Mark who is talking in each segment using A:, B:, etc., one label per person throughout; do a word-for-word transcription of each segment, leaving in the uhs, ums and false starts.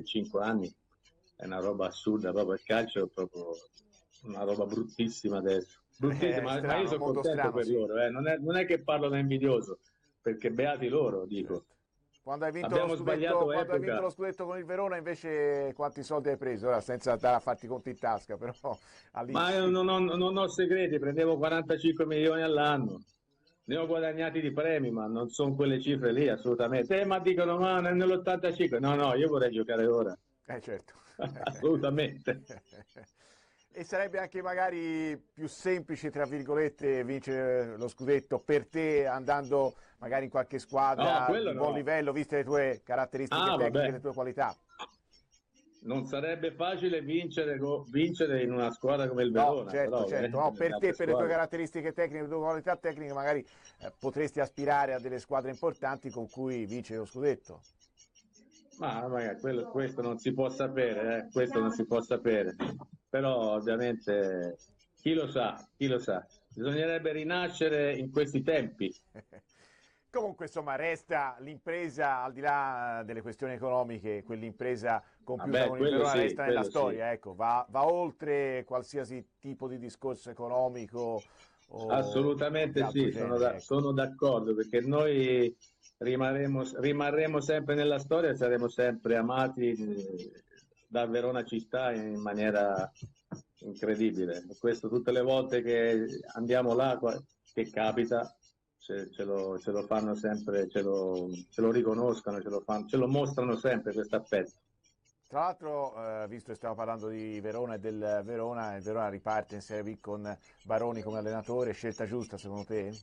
A: cinque anni, è una roba assurda, proprio il calcio è proprio una roba bruttissima adesso. Bruttissima,
B: È
A: ma, ma io
B: strano,
A: sono
B: molto
A: contento
B: strano,
A: per
B: sì.
A: loro, eh. Non è, non è che parlo da invidioso, perché beati loro, dico.
B: Certo. Quando hai vinto lo
A: Abbiamo
B: scudetto,
A: sbagliato
B: quando hai vinto lo
A: epoca.
B: scudetto con il Verona, invece quanti soldi hai preso? Ora, senza andare a farti i conti in tasca, però
A: Ma io
B: all'inizio.
A: non ho, non ho segreti, prendevo quarantacinque milioni all'anno, ne ho guadagnati di premi, ma non sono quelle cifre lì assolutamente. Eh, ma dicono, ma nell'ottantacinque, no, no, io vorrei giocare ora,
B: Eh certo.
A: assolutamente.
B: E sarebbe anche magari più semplice, tra virgolette, vincere lo scudetto per te andando magari in qualche
A: No,
B: squadra
A: quello
B: di buon
A: no.
B: livello, viste le tue caratteristiche
A: Ah,
B: tecniche,
A: vabbè,
B: le tue qualità.
A: non sarebbe facile vincere, co- vincere in una squadra come il
B: No,
A: Verona,
B: certo,
A: però
B: certo,
A: ovviamente
B: no,
A: nelle
B: per te,
A: altre
B: per le tue
A: squadre.
B: caratteristiche tecniche, le tue qualità tecniche, magari eh, potresti aspirare a delle squadre importanti con cui vincere lo scudetto.
A: Ma magari quello- questo non si può sapere, eh, questo non si può sapere. Però ovviamente chi lo sa, chi lo sa. Bisognerebbe rinascere in questi tempi.
B: Comunque, insomma, resta l'impresa, al di là delle questioni economiche, quell'impresa compiuta
A: Vabbè,
B: con il
A: quello
B: Verona
A: sì,
B: resta nella
A: quello sì.
B: storia, ecco, va, va oltre qualsiasi tipo di discorso economico o, o di
A: Assolutamente
B: altro
A: sì, sono,
B: genere,
A: da-
B: ecco.
A: sono d'accordo perché noi rimarremo, rimarremo sempre nella storia e saremo sempre amati eh, da Verona città in maniera incredibile. E questo tutte le volte che andiamo là, qua- che capita, ce, ce lo, ce lo fanno sempre, ce lo, ce lo riconoscono, ce lo, fanno, ce lo mostrano sempre questo affetto.
B: Tra l'altro, eh, visto che stiamo parlando di Verona e del Verona, il Verona riparte in Serie B con Baroni come allenatore, scelta giusta secondo te?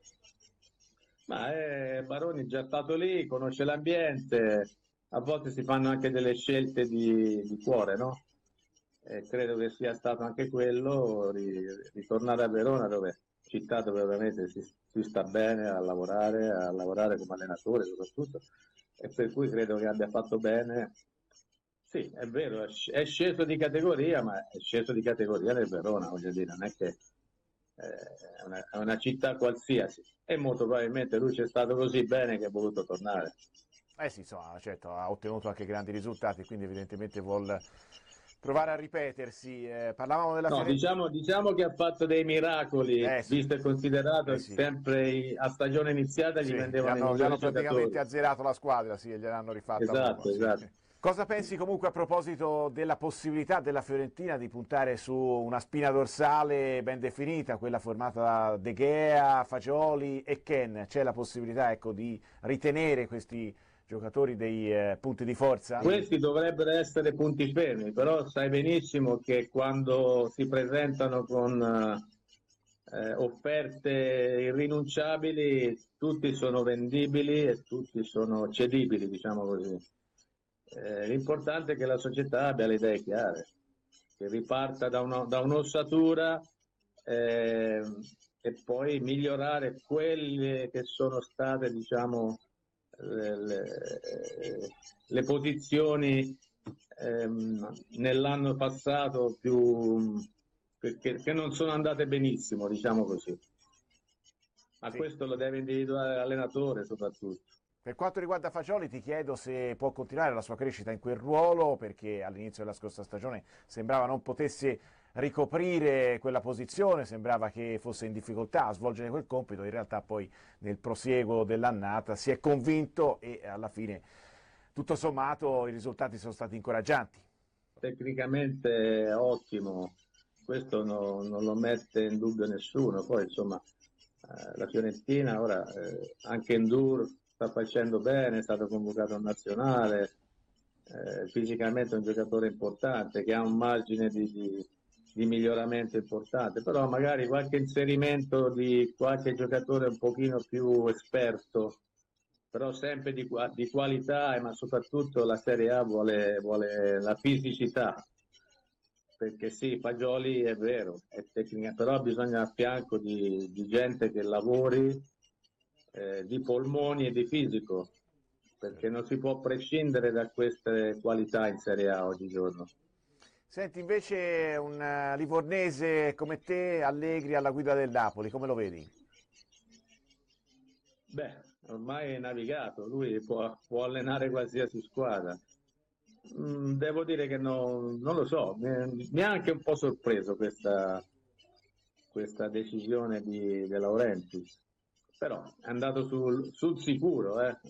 A: Ma eh, Baroni è già stato lì, conosce l'ambiente, a volte si fanno anche delle scelte di, di cuore, no? E credo che sia stato anche quello, ri- ritornare a Verona, dove, città dove ovviamente si, si sta bene a lavorare, a lavorare come allenatore soprattutto, e per cui credo che abbia fatto bene. Sì, è vero, è sc- è sceso di categoria, ma è sceso di categoria nel Verona, voglio dire, non è che eh, è una, è una città qualsiasi e molto probabilmente lui c'è stato così bene che è voluto tornare.
B: Eh sì, insomma, certo, ha ottenuto anche grandi risultati, quindi evidentemente vuol provare a ripetersi. Eh, parlavamo della
A: No,
B: Fiorentina.
A: diciamo, diciamo che ha fatto dei miracoli,
B: Eh sì,
A: visto e considerato
B: eh
A: che
B: sì,
A: sempre i- a stagione iniziata gli
B: sì, gli
A: vendevano i
B: hanno, gli hanno
A: migliori
B: praticamente
A: giocatori.
B: azzerato la squadra, sì, e gliel'hanno rifatta a Roma,
A: Esatto,
B: sì.
A: esatto.
B: Cosa pensi comunque a proposito della possibilità della Fiorentina di puntare su una spina dorsale ben definita, quella formata da De Gea, Fagioli e Ken? C'è la possibilità, ecco, di ritenere questi giocatori dei eh, punti di forza?
A: Questi dovrebbero essere punti fermi, però sai benissimo che quando si presentano con eh, offerte irrinunciabili, tutti sono vendibili e tutti sono cedibili, diciamo così. Eh, l'importante è che la società abbia le idee chiare, che riparta da, una- da un'ossatura eh, e poi migliorare quelle che sono state, diciamo, le, le- le posizioni ehm, nell'anno passato più che, che non sono andate benissimo, diciamo così. Ma
B: Sì.
A: questo lo deve individuare l'allenatore soprattutto.
B: Per quanto riguarda Fagioli ti chiedo se può continuare la sua crescita in quel ruolo, perché all'inizio della scorsa stagione sembrava non potesse ricoprire quella posizione, sembrava che fosse in difficoltà a svolgere quel compito, in realtà poi nel prosieguo dell'annata si è convinto e alla fine tutto sommato i risultati sono stati incoraggianti.
A: Tecnicamente è ottimo, questo no- non lo mette in dubbio nessuno. Poi insomma eh, la Fiorentina ora eh, anche Endur sta facendo bene, è stato convocato in nazionale, eh, fisicamente è un giocatore importante che ha un margine di, di- di miglioramento importante, però magari qualche inserimento di qualche giocatore un pochino più esperto, però sempre di, qua- di qualità, eh, ma soprattutto la Serie A vuole, vuole la fisicità, perché sì, Fagioli è vero, è tecnica, però bisogna a fianco di, di gente che lavori, eh, di polmoni e di fisico, perché non si può prescindere da queste qualità in Serie A oggigiorno.
B: Senti invece un eh, livornese come te, Allegri alla guida del Napoli, come lo vedi?
A: Beh, ormai è navigato, lui può, può allenare qualsiasi squadra. Mm, devo dire che no- non lo so, mi, mi ha anche un po' sorpreso questa, questa decisione di De Laurentiis, però è andato sul, sul sicuro, eh.